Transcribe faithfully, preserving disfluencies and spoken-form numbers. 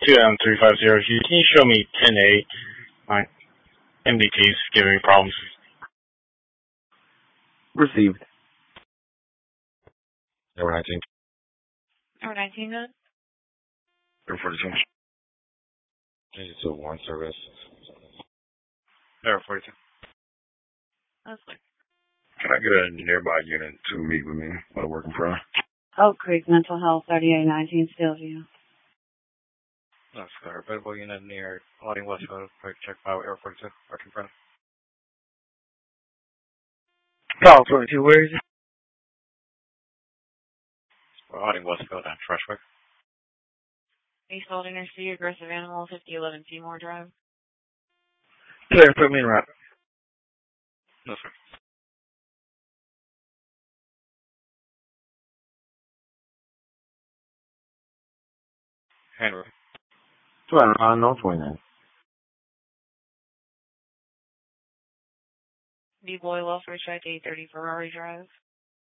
two M three five zero. Can you show me ten A? My M D T's giving me problems. Received. Number nineteen. Number nineteen, good. Number forty-two. Two one service. Number forty-two. That's good. Can I get a nearby unit to meet with me while working for her? Oak Creek Mental Health, thirty-eight nineteen, Stillview. That's good. Available unit near Loading Westfield. Quick check file, Air forty-two. Working front. Call twenty-two, where is it? Loading Westfield and Freshwick. East Holding Street, Aggressive Animal, fifty eleven Seymour Drive. Clear, put me in route. No, sir. Henry. twenty-nine, no twenty-nine. B. Boy, Welfare Check, eight thirty Ferrari Drive.